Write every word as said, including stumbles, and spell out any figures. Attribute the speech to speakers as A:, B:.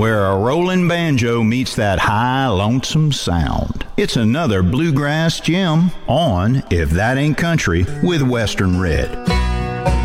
A: where a rolling banjo meets that high, lonesome sound. It's another bluegrass gem on If That Ain't Country with Western Red.